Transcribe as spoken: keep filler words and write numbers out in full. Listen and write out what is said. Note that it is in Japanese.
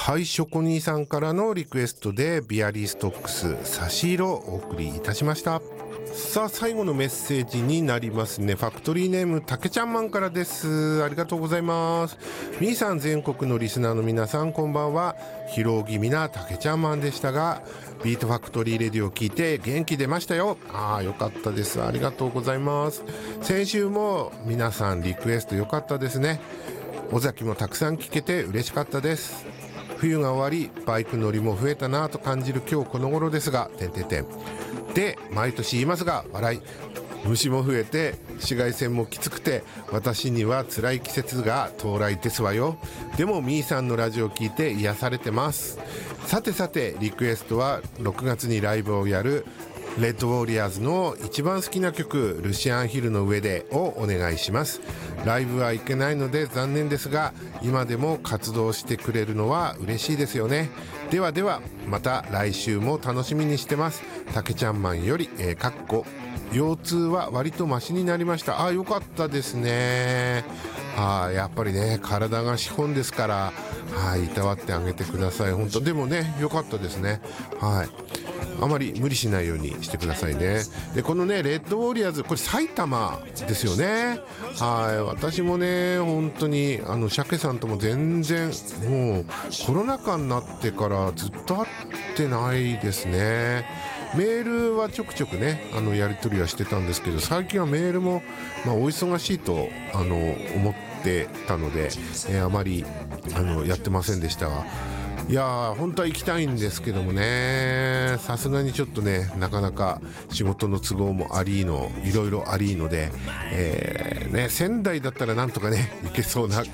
はい、ショコニーさんからのリクエストでビアリーストックス差し色をお送りいたしました。さあ最後のメッセージになりますね。ファクトリーネームたけちゃんマンからです。ありがとうございます。みーさん、全国のリスナーの皆さん、こんばんは。疲労気味なたけちゃんマンでしたが、ビートファクトリーレディを聞いて元気出ましたよ。ああ、よかったです。ありがとうございます。先週も皆さんリクエストよかったですね。尾崎もたくさん聞けて嬉しかったです。冬が終わりバイク乗りも増えたなと感じる今日この頃ですが、てんてんてんで毎年言いますが笑い、虫も増えて紫外線もきつくて私には辛い季節が到来ですわよ。でもみーさんのラジオを聞いて癒されてます。さてさてリクエストはろくがつにライブをやるレッドウォリアーズの一番好きな曲ルシアンヒルの上でをお願いします。ライブは行けないので残念ですが、今でも活動してくれるのは嬉しいですよね。ではではまた来週も楽しみにしてます。たけちゃんマンより、えー、かっこ腰痛は割とマシになりました。あ、よかったですね。あ、やっぱりね体が資本ですから、はい、いたわってあげてください。本当でもねよかったですね。はい、あまり無理しないようにしてくださいね。でこのねレッドウォリアーズ、これ埼玉ですよね。はい、私もね本当にあの鮭さんとも全然もうコロナ禍になってからずっと会ってないですね。メールはちょくちょくねあのやり取りはしてたんですけど、最近はメールも、まあ、お忙しいとあの思ってたので、えー、あまりあのやってませんでしたが、いやー本当は行きたいんですけどもね、さすがにちょっとねなかなか仕事の都合もありのいろいろありので、えーね、仙台だったらなんとかね行けそうな